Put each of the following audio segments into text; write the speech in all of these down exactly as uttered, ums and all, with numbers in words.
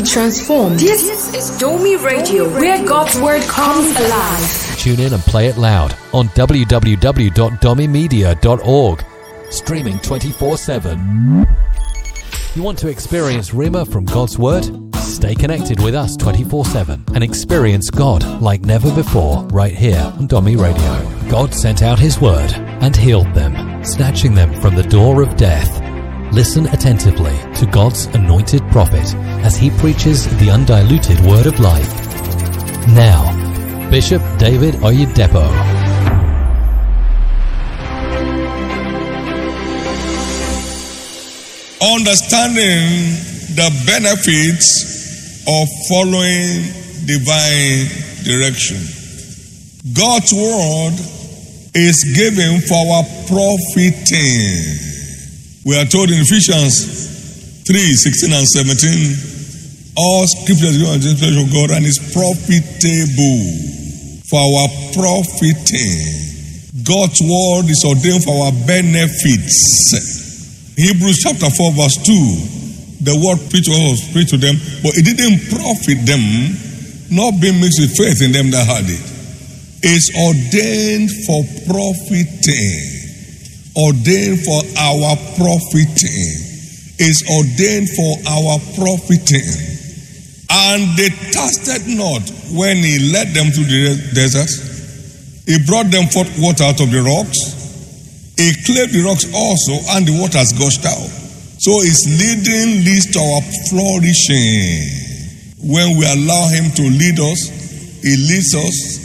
transformed. This is Domi Radio, where God's word comes alive. Tune in and play it loud on w w w dot domi media dot org. Streaming twenty-four seven. You want to experience Rhema from God's Word? Stay connected with us twenty-four seven and experience God like never before right here on Domi Radio. God sent out His Word and healed them, snatching them from the door of death. Listen attentively to God's anointed prophet as he preaches the undiluted Word of life. Now, Bishop David Oyedepo. Understanding the benefits of following divine direction. God's word is given for our profiting. We are told in Ephesians three, sixteen and seventeen, all scripture is given by the inspiration of God and is profitable for our profiting. God's word is ordained for our benefits. Hebrews chapter four verse two, the word preached was preached to them, but it didn't profit them, not being mixed with faith in them that had it. It's ordained for profiting, ordained for our profiting. It's ordained for our profiting. And they thirsted not when he led them to the desert. He brought them forth water out of the rocks. He clave the rocks also, and the waters gushed out. So his leading leads to our flourishing. When we allow him to lead us, he leads us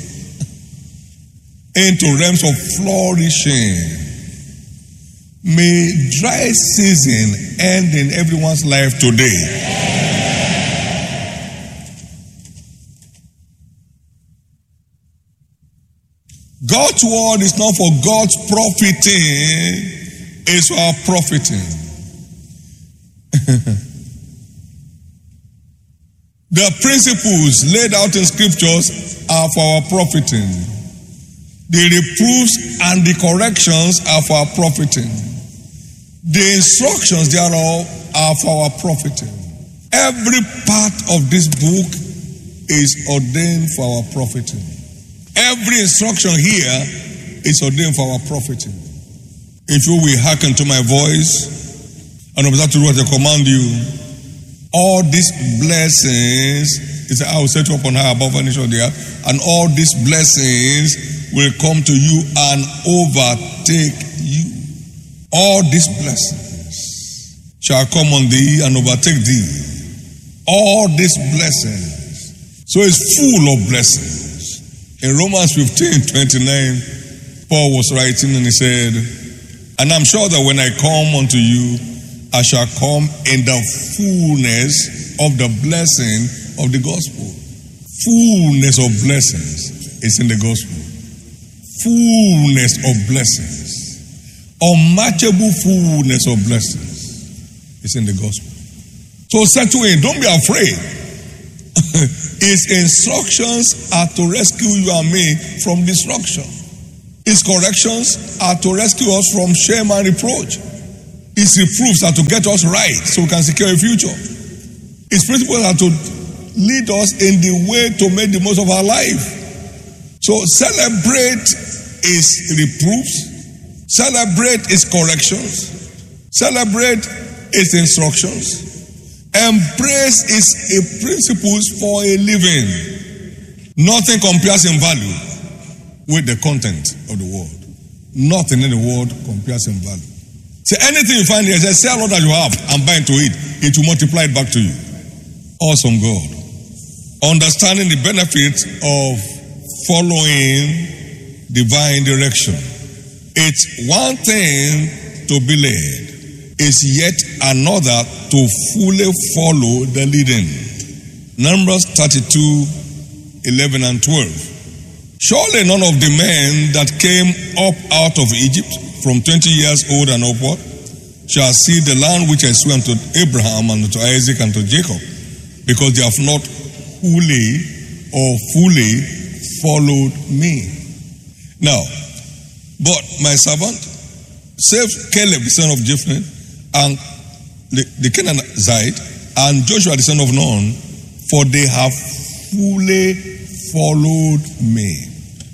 into realms of flourishing. May dry season end in everyone's life today. God's word is not for God's profiting, it's for our profiting. The principles laid out in scriptures are for our profiting. The reproofs and the corrections are for our profiting. The instructions thereof are for our profiting. Every part of this book is ordained for our profiting. Every instruction here is ordained for our profiting. If you will hearken to my voice and observe to do what I command you, all these blessings, he said, I will set you upon high above the nation of the earth, and all these blessings will come to you and overtake you. All these blessings shall come on thee and overtake thee. All these blessings. So it's full of blessings. In Romans fifteen twenty-nine, Paul was writing and he said, and I'm sure that when I come unto you, I shall come in the fullness of the blessing of the gospel. Fullness of blessings is in the gospel. Fullness of blessings. Unmatchable fullness of blessings is in the gospel. So settle in, don't be afraid. His instructions are to rescue you and me from destruction. His corrections are to rescue us from shame and reproach. His reproofs are to get us right so we can secure a future. His principles are to lead us in the way to make the most of our life. So celebrate his reproofs, celebrate his corrections, celebrate his instructions. Embrace his principles for a living. Nothing compares in value with the content of the word. Nothing in the word compares in value. Say anything you find here, say sell all that you have and buy into it. It will multiply it back to you. Awesome God. Understanding the benefits of following divine direction. It's one thing to be led. Is yet another to fully follow the leading. Numbers thirty-two, eleven and twelve. Surely none of the men that came up out of Egypt from twenty years old and upward shall see the land which I swore unto Abraham and unto Isaac and to Jacob, because they have not wholly or fully followed me. Now, but my servant saved Caleb the son of Jephunneh and the, the Canaanite and Joshua the son of Nun for they have fully followed me.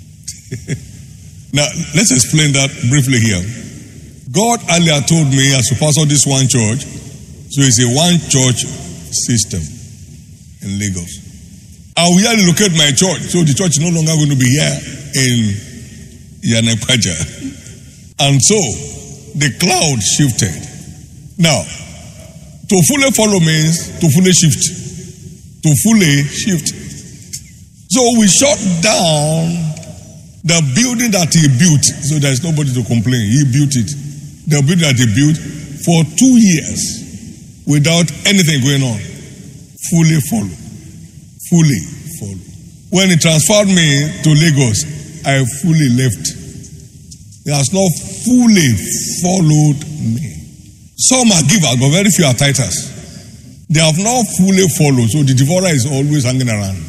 Now, let's explain that briefly here. God earlier told me as to pastor this one church, so it's a one church system in Lagos. I will here locate my church, so the church is no longer going to be here in Yanekwaja. And so, the cloud shifted. Now, to fully follow means to fully shift. To fully shift. So we shut down the building that he built, so there's nobody to complain. He built it. The building that he built for two years without anything going on. Fully follow. Fully follow. When he transferred me to Lagos, I fully left. He has not fully followed me. Some are givers, but very few are tithers. They have not fully followed, so the devourer is always hanging around.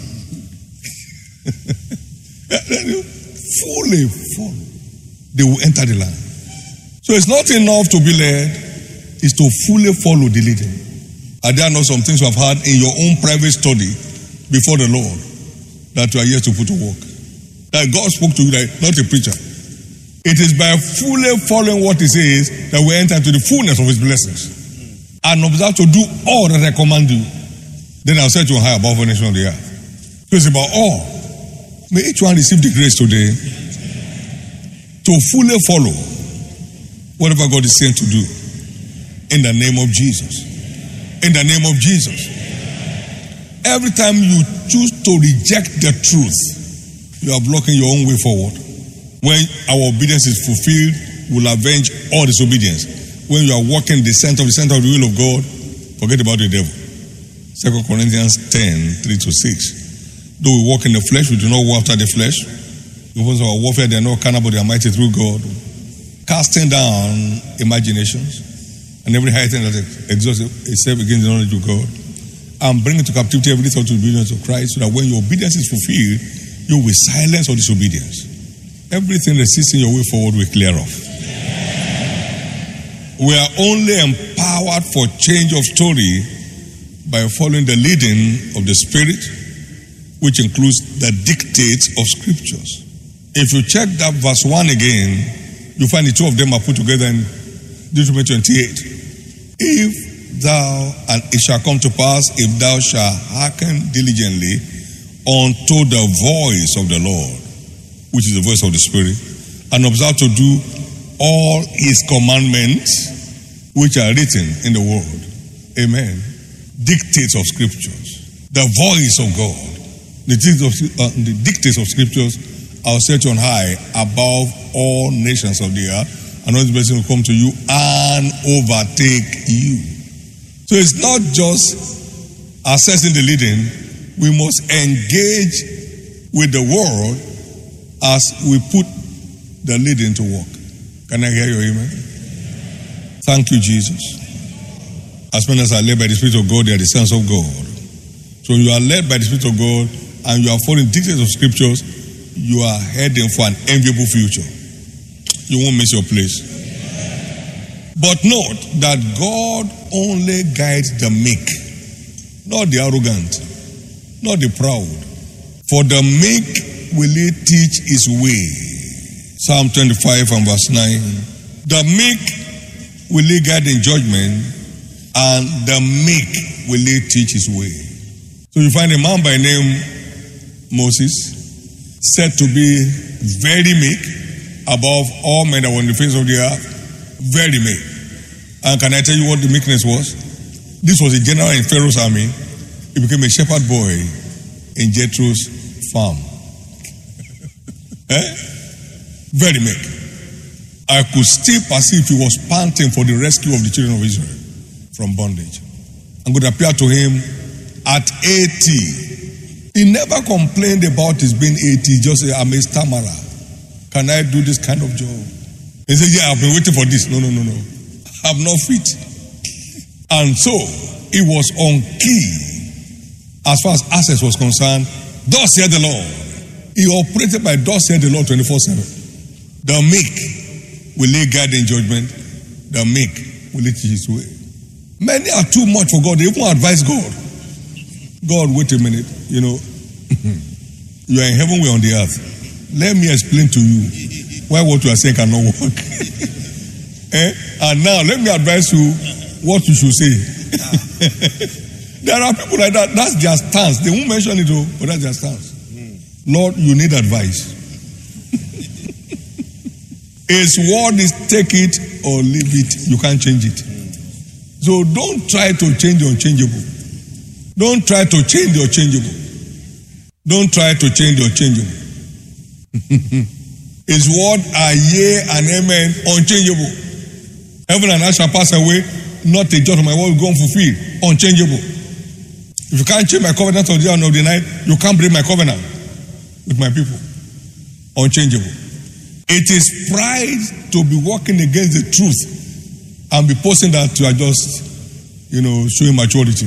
Fully follow, they will enter the land. So it's not enough to be led, it's to fully follow the leading. Are there not some things you have had in your own private study before the Lord that you are yet to put to work? That God spoke to you, like not a preacher. It is by fully following what he says that we enter into the fullness of his blessings. And observe to do all that I command you. Then I'll set you on high above the nation of the earth. So it's about all. May each one receive the grace today to fully follow whatever God is saying to do. In the name of Jesus. In the name of Jesus. Every time you choose to reject the truth, you are blocking your own way forward. When our obedience is fulfilled, we'll avenge all disobedience. When you are walking the center of the center of the will of God, forget about the devil. Second Corinthians ten, three to six. Though we walk in the flesh, we do not war after the flesh. Because our warfare, they are not carnal, but they are mighty through God. Casting down imaginations and every high thing that exalts itself against the knowledge of God. And bringing to captivity every thought to the obedience of Christ, so that when your obedience is fulfilled, you will silence all disobedience. Everything resisting your way forward will clear off. We are only empowered for change of story by following the leading of the Spirit, which includes the dictates of scriptures. If you check that verse one again, you find the two of them are put together in Deuteronomy twenty-eight. If thou, and it shall come to pass, if thou shalt hearken diligently unto the voice of the Lord, which is the voice of the Spirit, and observe to do all his commandments, which are written in the word. Amen. Dictates of scriptures. The voice of God. The dictates of, uh, the dictates of scriptures are set on high above all nations of the earth, and all this blessing will come to you and overtake you. So it's not just assessing the leading, we must engage with the world as we put the leading to work. Can I hear your amen? Thank you, Jesus. As many as are led by the Spirit of God, they are the sons of God. So you are led by the Spirit of God and you are following dictates of scriptures, you are heading for an enviable future. You won't miss your place. But note that God only guides the meek, not the arrogant, not the proud. For the meek will he teach his way. Psalm twenty-five and verse nine. The meek will he guide in judgment, and the meek will he teach his way. So you find a man by name Moses, said to be very meek above all men that were on the face of the earth. Very meek. And can I tell you what the meekness was? This was a general in Pharaoh's army. He became a shepherd boy in Jethro's farm. eh? Very meek. I could still perceive he was panting for the rescue of the children of Israel from bondage. And God appeared to him at eighty. He never complained about his being eighty, just say, I'm a stammerer. Can I do this kind of job? He said, yeah, I've been waiting for this. No, no, no, no. I'm not fit. And so, it was on key as far as access was concerned. Thus said the Lord. He operated by thus said the Lord twenty-four seven. The meek will lay guide in judgment. The meek will teach his way. Many are too much for God. They even advise God. God, wait a minute. You know, you are in heaven, we are on the earth. Let me explain to you why what you are saying cannot work. eh? And now, let me advise you what you should say. There are people like that. That's their stance. They won't mention it, oh, but that's their stance. Lord, you need advice. His word is take it or leave it. You can't change it. So don't try to change the unchangeable. Don't try to change the unchangeable. Don't try to change the unchangeable. His word are yea and amen, unchangeable. Heaven and earth shall pass away, not a jot of my word will go unfulfilled, unchangeable. If you can't change my covenant of the day and of the night, you can't break my covenant with my people. Unchangeable. It is pride to be working against the truth and be posting that you are just, you know, showing maturity.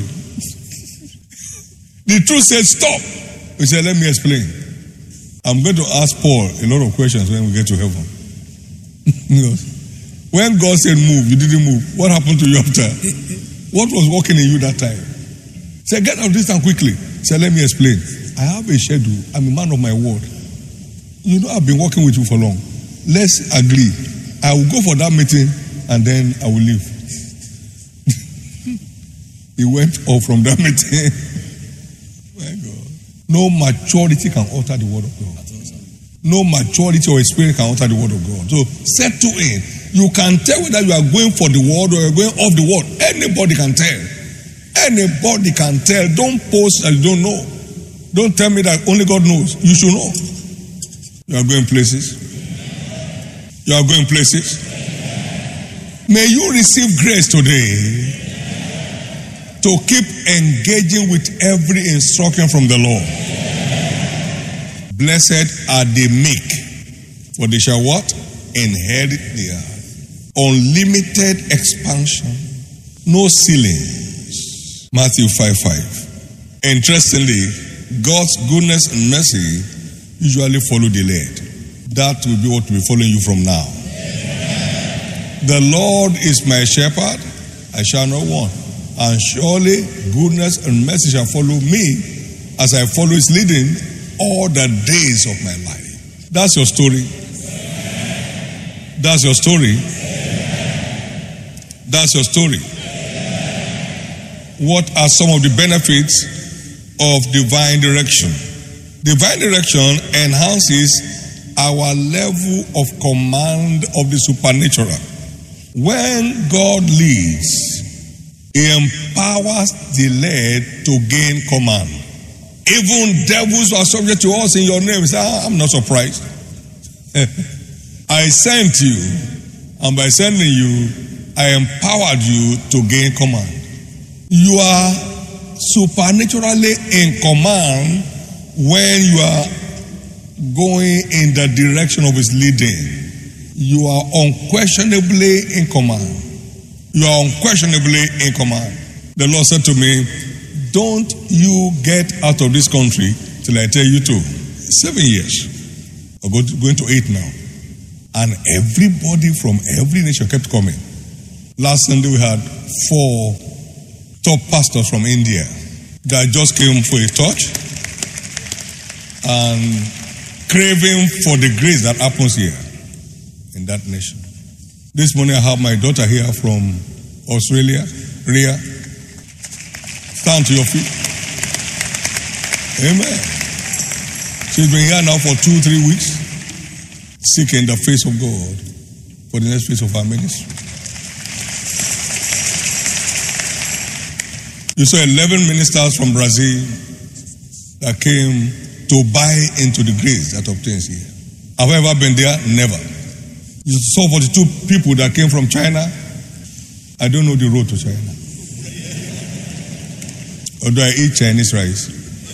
The truth says stop. We said, let me explain. I'm going to ask Paul a lot of questions when we get to heaven. When God said move, you didn't move. What happened to you after? What was working in you that time? Say, get out of this town quickly. Say, let me explain. I have a schedule. I'm a man of my word. You know, I've been working with you for long. Let's agree. I will go for that meeting and then I will leave. He went off from that meeting. My God. No maturity can alter the word of God. No maturity or experience can alter the word of God. So settle in. You can tell whether you are going for the word or you're going off the word. Anybody can tell. Anybody can tell. Don't post that you don't know. Don't tell me that only God knows. You should know. You are going places. You are going places. May you receive grace today to keep engaging with every instruction from the Lord. Blessed are the meek, for they shall what? Inherit the earth. Unlimited expansion, no ceilings. Matthew five five. Interestingly, God's goodness and mercy usually follow the lead. That will be what will be following you from now. The Lord is my shepherd, I shall not want. And surely goodness and mercy shall follow me as I follow his leading all the days of my life. That's your story. That's your story. That's your story. What are some of the benefits of divine direction? Divine direction enhances our level of command of the supernatural. When God leads, he empowers the led to gain command. Even devils are subject to us in your name. Say, ah, I'm not surprised. I sent you, and by sending you, I empowered you to gain command. You are supernaturally in command when you are going in the direction of his leading. You are unquestionably in command. You are unquestionably in command. The Lord said to me, don't you get out of this country till I tell you to. Seven years. We're going to eight now. And everybody from every nation kept coming. Last Sunday we had four top pastors from India that just came for a touch and craving for the grace that happens here in that nation. This morning I have my daughter here from Australia, Ria. Stand to your feet. Amen. She's been here now for two, three weeks, seeking the face of God for the next phase of our ministry. You saw eleven ministers from Brazil that came to buy into the grace that obtains here. Have I ever been there? Never. You saw forty-two people that came from China. I don't know the road to China. Although I eat Chinese rice.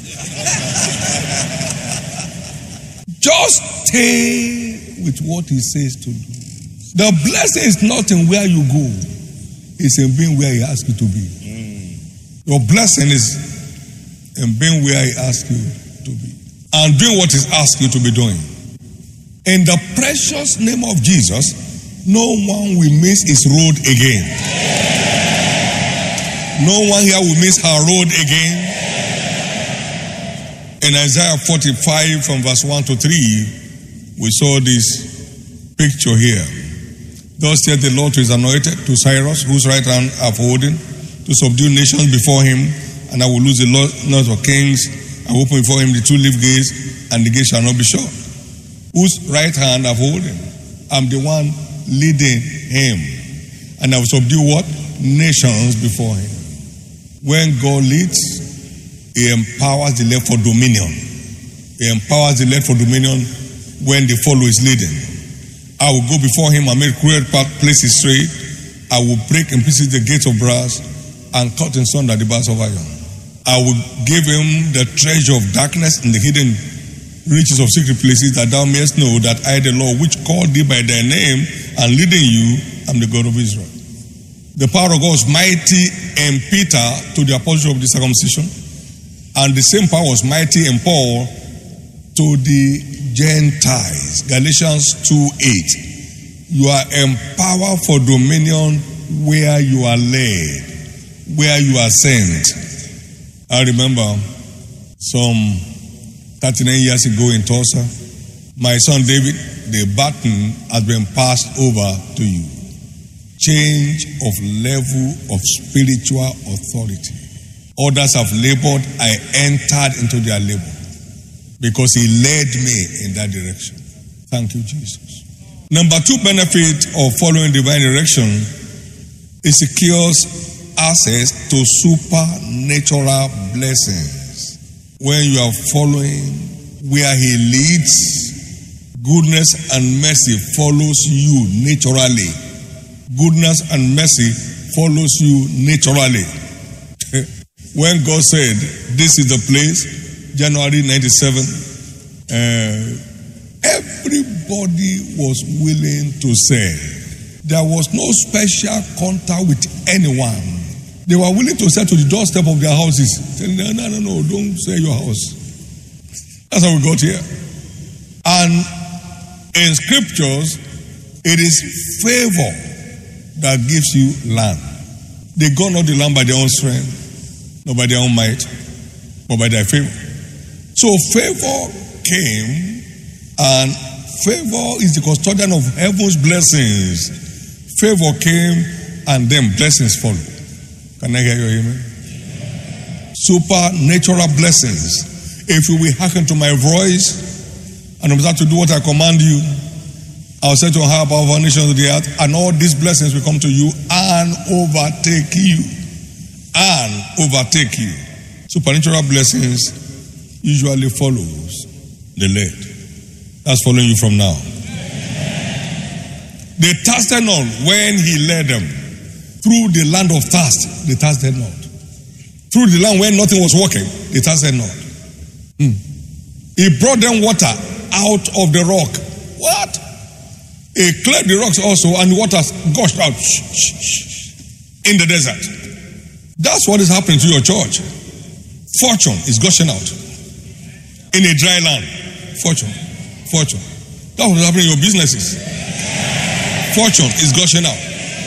Just stay with what he says to do. The blessing is not in where you go. It's in being where he asks you to be. Your blessing is in being where he asks you to be. And doing what he's asked you to be doing. In the precious name of Jesus, no one will miss his road again. No one here will miss her road again. In Isaiah forty-five from verse one to three, we saw this picture here. Thus said the Lord to his anointed, to Cyrus, whose right hand I have holden, to subdue nations before him, and I will loose the north of kings, and open before him the two-leaf gates, and the gate shall not be shut. Whose right hand I have holden? I'm the one leading him. And I will subdue what? Nations before him. When God leads, he empowers the led for dominion. He empowers the led for dominion when they follow his leading. I will go before him and make cruel places straight. I will break in pieces the gates of brass and cut in sunder the bars of iron. I will give him the treasure of darkness and the hidden riches of secret places, that thou mayest know that I, the Lord, which called thee by thy name and leading you, am the God of Israel. The power of God was mighty in Peter to the apostle of the circumcision, and the same power was mighty in Paul to the Gentiles. Galatians two eight. You are empowered for dominion where you are led, where you are sent. I remember some thirty-nine years ago in Tulsa, my son David, the baton has been passed over to you. Change of level of spiritual authority. Others have labored, I entered into their labor because he led me in that direction. Thank you, Jesus. Number two benefit of following divine direction is secures access to supernatural blessings. When you are following where he leads, goodness and mercy follows you naturally. Goodness and mercy follows you naturally. When God said, this is the place, January ninety-seven, uh, everybody was willing to sell. There was no special contact with anyone. They were willing to sell to the doorstep of their houses. Saying, no, no, no, no, don't sell your house. That's how we got here. And in scriptures, it is favor that gives you land. They got not the land by their own strength, not by their own might, but by their favor. So favor came, and favor is the custodian of heaven's blessings. Favor came, and then blessings follow. Can I hear you, amen? Supernatural blessings. If you will hearken to my voice and observe to do what I command you, I'll set you on high above all nations of the earth, and all these blessings will come to you and overtake you. And overtake you. Supernatural blessings usually follows the led. That's following you from now. They thirsted not when he led them. Through the land of thirst, they thirsted not. Through the land where nothing was working, they thirsted not. Hmm. He brought them water out of the rock. What? He cleared the rocks also, and the water gushed out in the desert. That's what is happening to your church. Fortune is gushing out in a dry land. Fortune, fortune. That's what is happening in your businesses. Fortune is gushing out.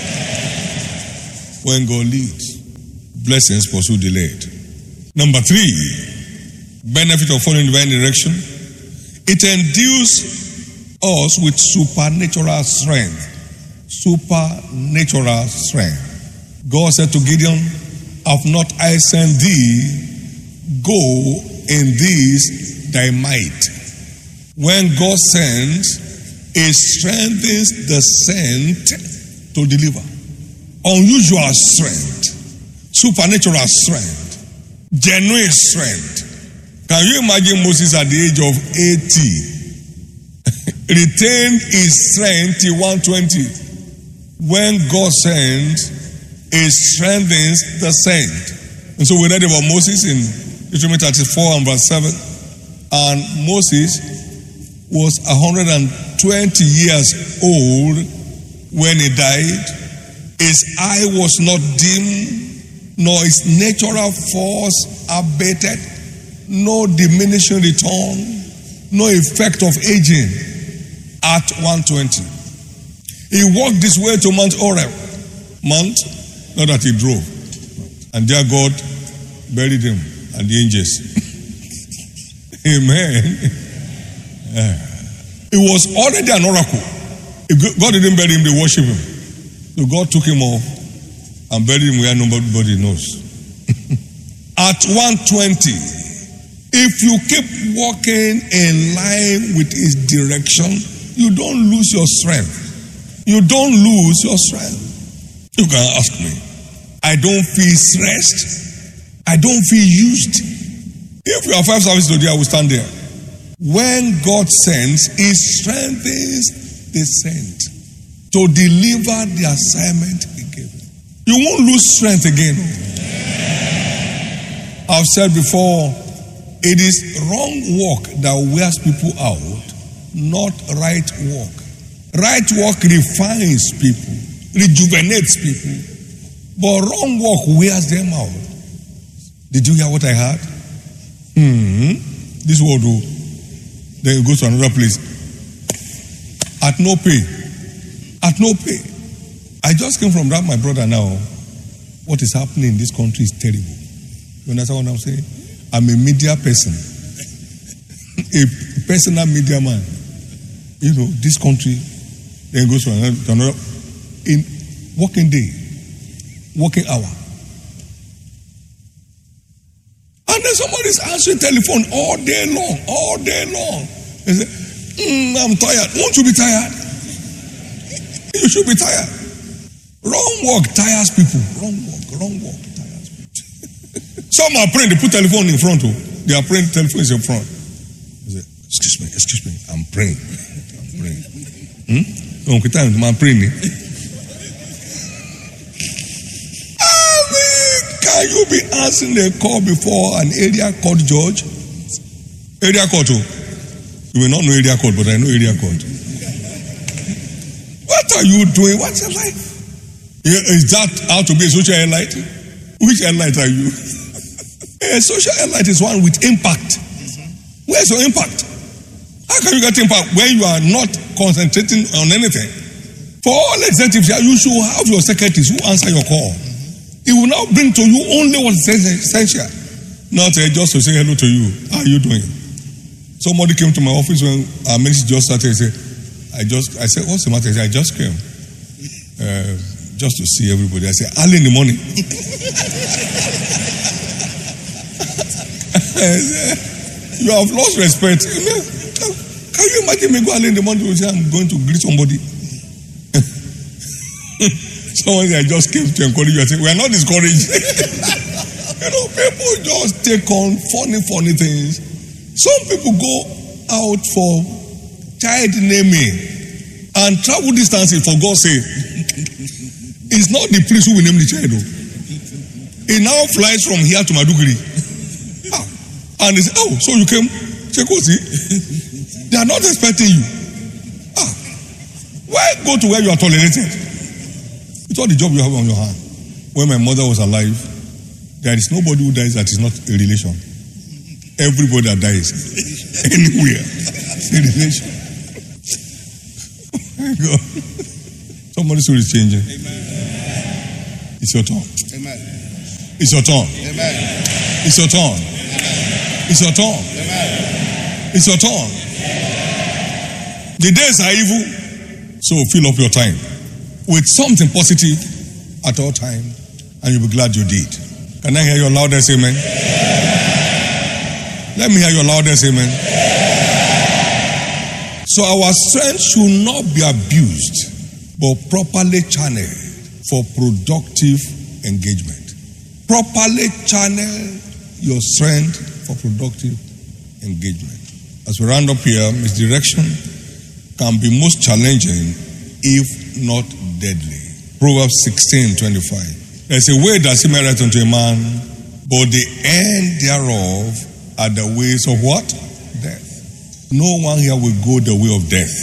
When God leads, blessings pursue the led. Number three, benefit of following divine direction. It endues us with supernatural strength. Supernatural strength. God said to Gideon, have not I sent thee? Go in this thy might. When God sends, it strengthens the sent to deliver. Unusual strength, supernatural strength, genuine strength. Can you imagine Moses at the age of eighty retained his strength till one twenty? When God sends, it strengthens the sent. And so we read about Moses in Deuteronomy thirty-four and verse seven. And Moses was one hundred twenty years old when he died. His eye was not dim, nor his natural force abated, no diminishing return, no effect of aging at one twenty. He walked this way to Mount Horeb. Mount, not that he drove. And there God buried him and the angels. Amen. Yeah. It was already an oracle. If God didn't bury him, they worship him. So God took him off and buried him where nobody knows. At one twenty, if you keep walking in line with his direction, you don't lose your strength. You don't lose your strength. You can ask me. I don't feel stressed. I don't feel used. If you have five services today, I will stand there. When God sends, he strengthens the sent to deliver the assignment he gave. You won't lose strength again. I've said before, it is wrong walk that wears people out, not right walk. Right walk refines people, rejuvenates people, but wrong walk wears them out. Did you hear what I heard? Hmm. This word, oh. Then you go to another place. At no pay. At no pay. I just came from that, my brother, now. What is happening in this country is terrible. You understand what I'm saying? I'm a media person. A personal media man. You know, this country, then goes to another, to another in working day, working hour. And then somebody's answering telephone all day long, all day long. They say, mm, I'm tired. Won't you be tired? You should be tired. Wrong work tires people. Wrong work, wrong work tires people. Some are praying, they put telephone in front. Oh. They are praying, telephone is in front. They say, excuse me, excuse me, I'm praying. I'm praying. Hmm? Okay, time, I'm praying. Can you be answering a call before an area court judge? Area court, oh. You may not know area court, but I know area court. What are you doing? What's your life? Is that how to be a social elite? Which elite are you? A social elite is one with impact. Where's your impact? How can you get impact when you are not concentrating on anything? For all executives, you should have your secretaries who answer your call. It will now bring to you only what is essential. Not uh, just to say hello to you. How are you doing? Somebody came to my office when our ministry just started and said, I just, I said, what's the matter? He said, I just came. Uh, just to see everybody. I said, early in the morning. You have lost respect. Can you imagine me go early in the morning and say, I'm going to greet somebody? Someone I just came to encourage you and say, we are not discouraged. You know, people just take on funny, funny things. Some people go out for child naming and travel distances for God's sake. It's not the priest who will name the child. He now flies from here to Maduguri. Ah. And he says, oh, so you came? Check out, see? They are not expecting you. Ah. Why go to where you are tolerated? It's all the job you have on your hand. When my mother was alive, there is nobody who dies that is not a relation. Everybody that dies, anywhere, a relation. God. Somebody's story is changing. Amen. It's your turn. Amen. It's your turn. Amen. It's your turn. Amen. It's your turn. Amen. It's your turn. Amen. The days are evil, so fill up your time with something positive at all time, and you'll be glad you did. Can I hear your loudest amen? Amen. Let me hear your loudest amen. Amen. So our strength should not be abused, but properly channeled for productive engagement. Properly channel your strength for productive engagement. As we round up here, misdirection can be most challenging if not deadly. Proverbs sixteen twenty-five. There's a way that seemeth right unto a man, but the end thereof are the ways of what? Death. No one here will go the way of death.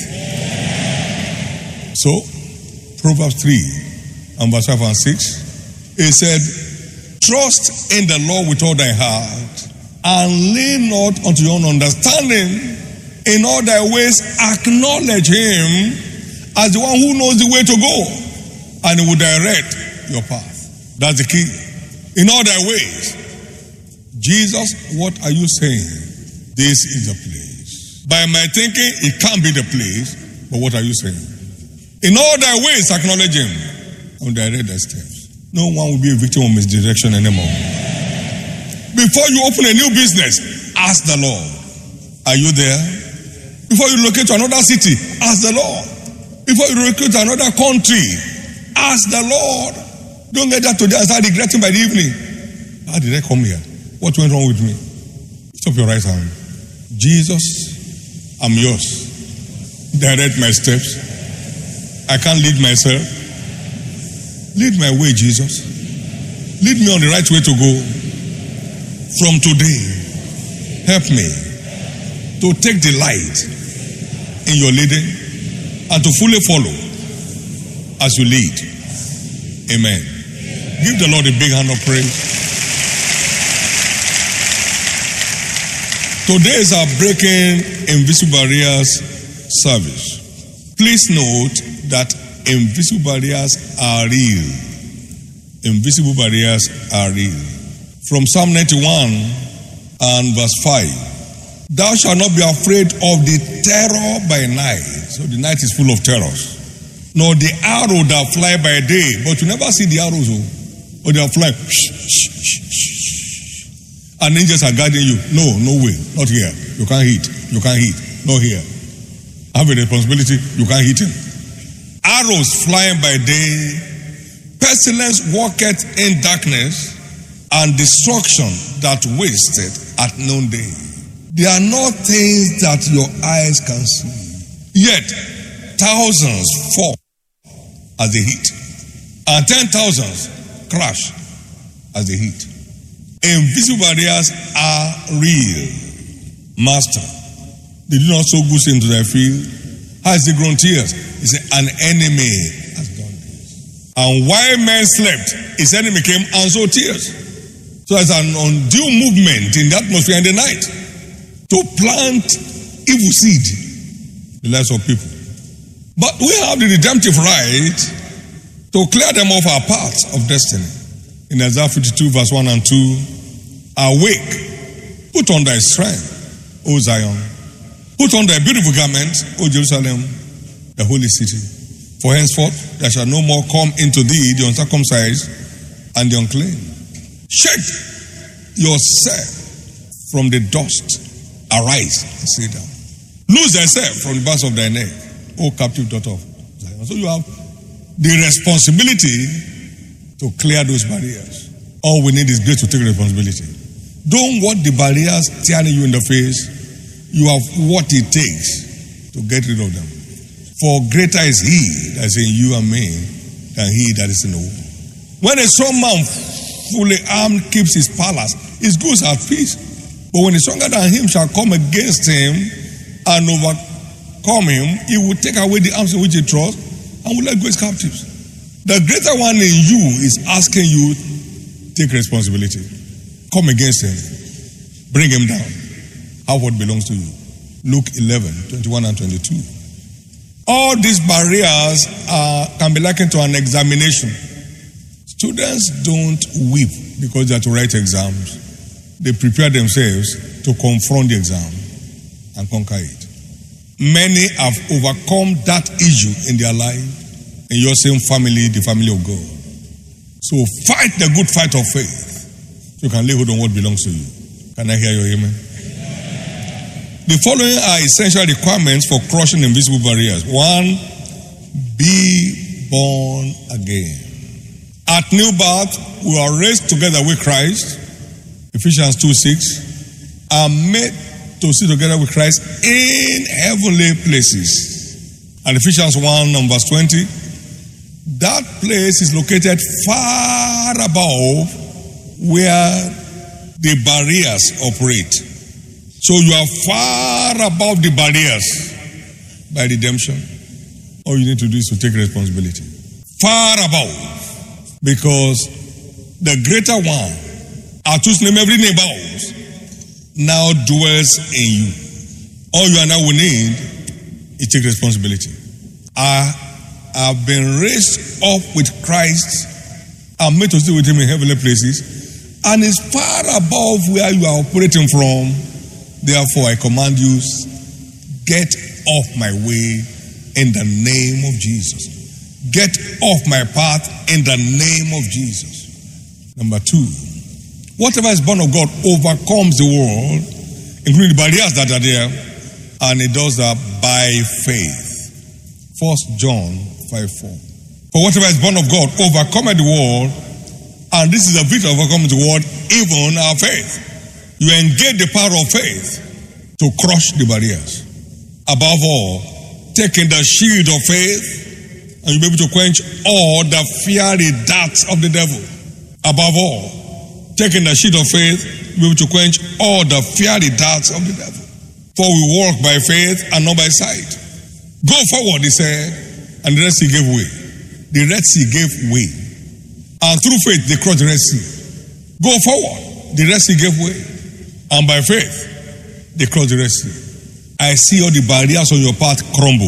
So, Proverbs three and verse five and six, it said, trust in the Lord with all thy heart, and lean not unto your own understanding. In all thy ways acknowledge him as the one who knows the way to go, and he will direct your path. That's the key. In all thy ways. Jesus, what are you saying? this is the place. By my thinking, it can't be the place. But what are you saying? In all thy ways, acknowledge him and direct thy steps. No one will be a victim of misdirection anymore. Before you open a new business, ask the Lord. Are you there? Before you locate to another city, ask the Lord. Before you locate to another country, ask the Lord. Don't get that today and start regretting by the evening. How did I come here? What went wrong with me? Stop your right hand. Jesus, I'm yours. Direct my steps. I can't lead myself. Lead my way, Jesus. Lead me on the right way to go. From today, help me to take delight in your leading and to fully follow as you lead. Amen. Give the Lord a big hand of praise. Today is our Breaking Invisible Barriers service. Please note that invisible barriers are real. Invisible barriers are real. From Psalm ninety-one and verse five. Thou shalt not be afraid of the terror by night. So the night is full of terrors. Nor the arrow that fly by day. But you never see the arrows. Oh. Or they are flying. And angels are guiding you. No, no way. Not here. You can't hit. You can't hit. Not here. Have a responsibility. You can't hit him. Arrows flying by day. Pestilence walketh in darkness. And destruction that wasted at noonday. They are not things that your eyes can see. Yet, thousands fall as they hit. And ten thousands crash as they hit. Invisible barriers are real. Master, did you not sow good into thy field? How has it grown tears? He said, an enemy has done this. And while men slept, his enemy came and sowed tears. So there's an undue movement in the atmosphere in the night to plant evil seed in the lives of people. But we have the redemptive right to clear them off our paths of destiny. In Isaiah fifty-two verse one and two, awake, put on thy strength, O Zion. Put on thy beautiful garment, O Jerusalem, the holy city. For henceforth there shall no more come into thee the uncircumcised and the unclean. Shake yourself from the dust. Arise and sit down. Lose thyself from the bars of thy neck, O captive daughter of Zion. So you have the responsibility to clear those barriers. All we need is grace to take responsibility. Don't want the barriers tearing you in the face. You have what it takes to get rid of them. For greater is he that is in you and me than he that is in the world. When a strong man fully armed keeps his palace, his goods are at peace. But when a stronger than him shall come against him and overcome him, he will take away the arms in which he trusts and will let go his captives. The greater one in you is asking you, take responsibility. Come against him. Bring him down. Have what belongs to you. Luke eleven, twenty-one and twenty-two. All these barriers are, can be likened to an examination. Students don't weep because they have to write exams. They prepare themselves to confront the exam and conquer it. Many have overcome that issue in their life, in your same family, the family of God. So fight the good fight of faith so you can lay hold on what belongs to you. Can I hear your amen? The following are essential requirements for crushing invisible barriers. One, be born again. At new birth, we are raised together with Christ, Ephesians two six, are made to sit together with Christ in heavenly places. And Ephesians one and verse twenty, that place is located far above where the barriers operate. So you are far above the barriers by redemption. All you need to do is to take responsibility. Far above. Because the greater one, at whose name every name bows, now dwells in you. All you and I will need is take responsibility. I have been raised up with Christ and made to stay with him in heavenly places, and is far above where you are operating from Therefore I command you, get off my way in the name of Jesus. Get off my path in the name of Jesus. Number two, whatever is born of God overcomes the world, including the barriers that are there, and it does that by faith. First John five four. For whatever is born of God overcometh the world, and this is the victory overcoming the world, even our faith. You engage the power of faith to crush the barriers. Above all, taking the shield of faith, and you'll be able to quench all the fiery darts of the devil. Above all, taking the shield of faith, you'll be able to quench all the fiery darts of the devil. For we walk by faith and not by sight. Go forward, he said, and the Red Sea gave way. The Red Sea gave way. And through faith, they crossed the Red Sea. Go forward, the Red Sea gave way. And by faith, they crossed the Red Sea. I see all the barriers on your path crumble.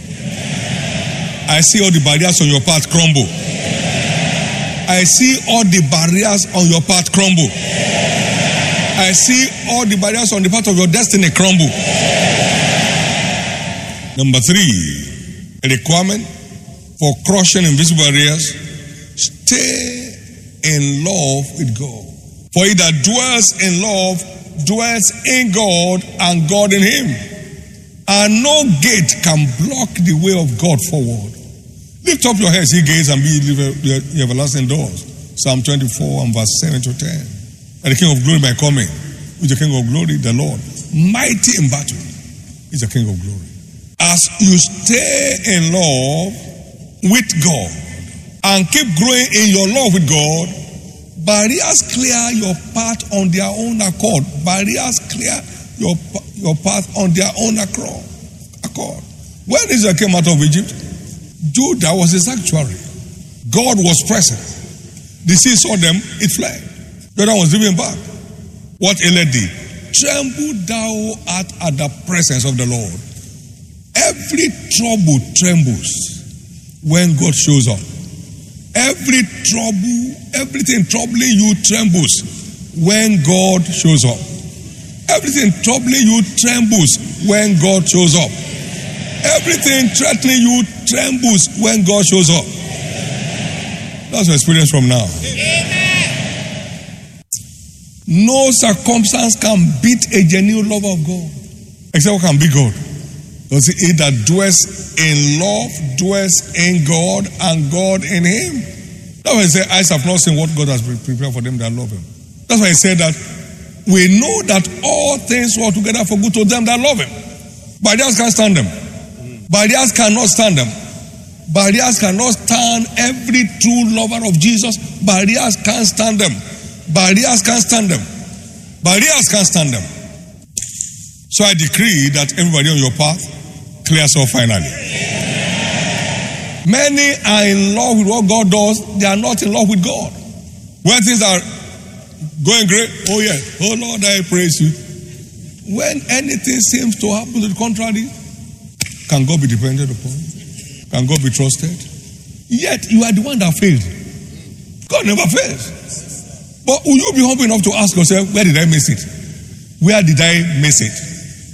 I see all the barriers on your path crumble. I see all the barriers on your path crumble. I see all the barriers on the path of your destiny crumble. Number three, a requirement for crushing invisible barriers: stay in love with God. For he that dwells in love dwells in God, and God in him. And no gate can block the way of God forward. Lift up your heads, ye gates, and be the everlasting doors. Psalm twenty-four and verse seven to ten. And the King of glory by coming, who is the King of glory, the Lord, mighty in battle, is the King of glory. As you stay in love with God and keep growing in your love with God, barriers clear your path on their own accord. Barriers clear your, your path on their own accord. When Israel came out of Egypt, Judah was a sanctuary. God was present. The sea saw them, it fled. Jordan was driven back. What ailed thee? Tremble thou art at the presence of the Lord. Every trouble trembles when God shows up. Every trouble, everything troubling you trembles when God shows up. Everything troubling you trembles when God shows up. Everything threatening you trembles when God shows up. That's your experience from now. No circumstance can beat a genuine love of God, except what can beat God. Because he that dwells in love dwells in God, and God in him. That's why he said, eyes have not seen what God has prepared for them that love him. That's why he said that we know that all things work together for good to them that love him. Barriers can't stand them. Barriers cannot stand them. Barriers cannot stand every true lover of Jesus. Barriers can't stand them. Barriers can't stand them. Barriers can't stand them. So I decree that everybody on your path clears off finally. Many are in love with what God does. They are not in love with God. When things are going great, oh yeah, oh Lord, I praise you. When anything seems to happen to the contrary, can God be depended upon? Can God be trusted? Yet you are the one that failed. God never fails. But will you be humble enough to ask yourself, where did I miss it? Where did I miss it?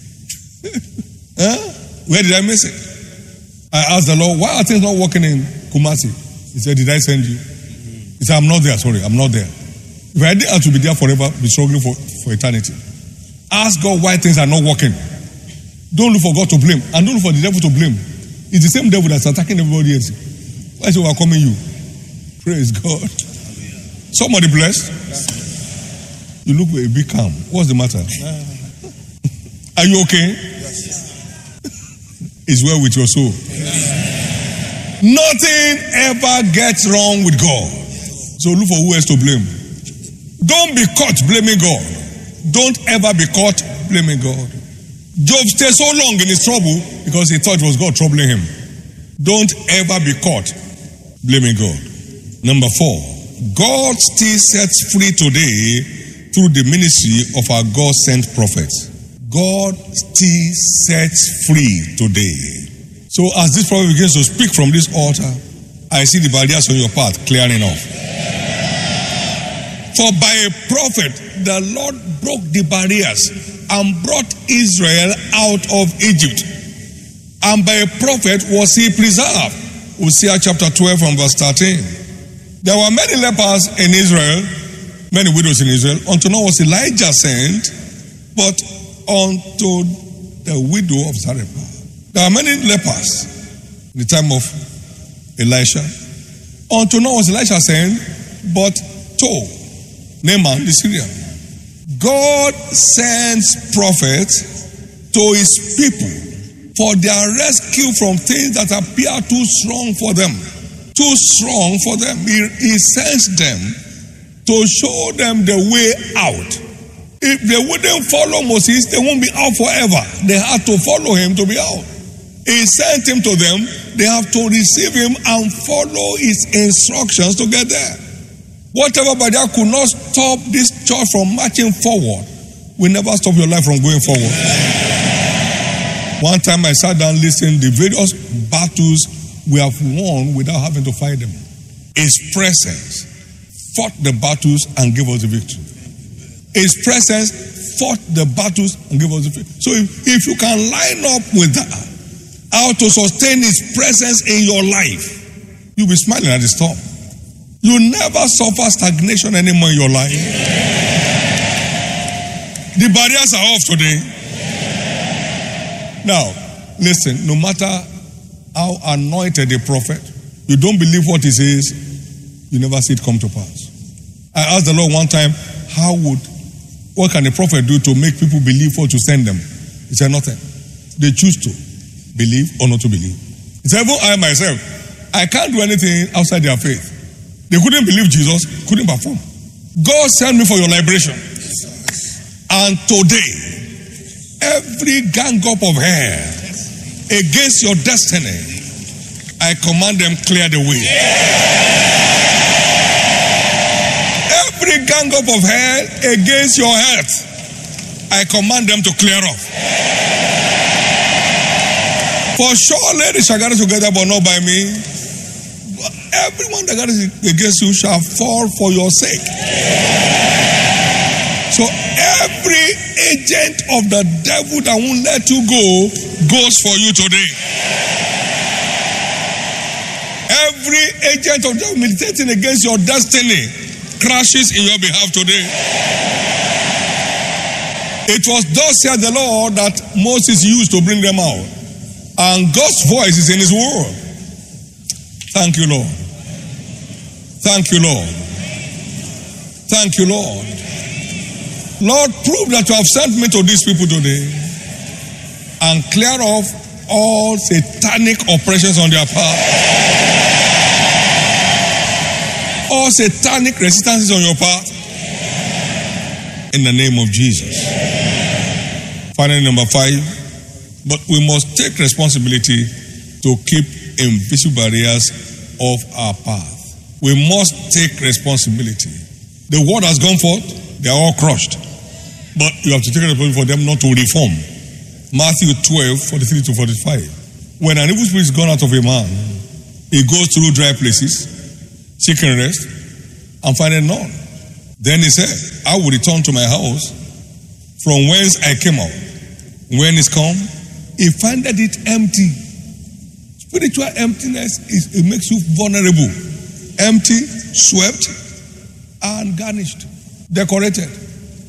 Huh? Where did I miss it? I asked the Lord, why are things not working in Kumasi? He said, did I send you? He said, I'm not there, sorry, I'm not there. If I did have to be there forever, be struggling for, for eternity. Ask God why things are not working. Don't look for God to blame, and don't look for the devil to blame. It's the same devil that's attacking everybody else. Why is he overcoming you? Praise God. Somebody blessed? You look a bit calm. What's the matter? Are you okay? It's well with your soul. Nothing ever gets wrong with God. So look for who else to blame. Don't be caught blaming God. Don't ever be caught blaming God. Job stayed so long in his trouble because he thought it was God troubling him. Don't ever be caught blaming God. Number four, God still sets free today through the ministry of our God-sent prophets. God still sets free today. So as this prophet begins to speak from this altar, I see the barriers on your path clearing off. For by a prophet, the Lord broke the barriers and brought Israel out of Egypt. And by a prophet was he preserved. Hosea chapter twelve from verse thirteen. There were many lepers in Israel, many widows in Israel, until now was Elijah sent, but unto the widow of Zarephath. There are many lepers in the time of Elisha. Until now was Elisha sent, but to Naaman the Syrian. God sends prophets to his people for their rescue from things that appear too strong for them. Too strong for them. He, he sends them to show them the way out. If they wouldn't follow Moses, they won't be out forever. They had to follow him to be out. He sent him to them. They have to receive him and follow his instructions to get there. Whatever by that could not stop this church from marching forward will never stop your life from going forward. One time I sat down listening to the various battles we have won without having to fight them. His presence fought the battles and gave us the victory. His presence fought the battles and gave us the victory. So if, if you can line up with that, how to sustain his presence in your life, you'll be smiling at the storm. You never suffer stagnation anymore in your life. The barriers are off today. Now, listen, no matter how anointed a prophet, you don't believe what he says, you never see it come to pass. I asked the Lord one time, how would, what can a prophet do to make people believe what you send them? He said, nothing. They choose to believe or not to believe. He said, even I myself, I can't do anything outside their faith. They couldn't believe Jesus, couldn't perform. God sent me for your liberation. And today, every gang up of hair against your destiny, I command them clear the way. Every gang up of hair against your health, I command them to clear off. For surely they shall gather together, but not by me. Everyone that gathers against you shall fall for your sake. So every agent of the devil that won't let you go goes for you today. Every agent of the devil militating against your destiny crashes in your behalf today. It was thus said the Lord that Moses used to bring them out. And God's voice is in his word. Thank you, Lord. Thank you, Lord. Thank you, Lord. Lord, prove that you have sent me to these people today and clear off all satanic oppressions on their part. All satanic resistances on your part. In the name of Jesus. Finally, number five. But we must take responsibility to keep invisible barriers off our path. We must take responsibility. The word has gone forth, they are all crushed. But you have to take responsibility for them not to reform. Matthew twelve, forty-three to forty-five. When an evil spirit is gone out of a man, he goes through dry places, seeking rest, and finding none. Then he said, I will return to my house from whence I came out. When it's come, he findeth it empty. Spiritual emptiness is it makes you vulnerable. Empty, swept, and garnished, decorated.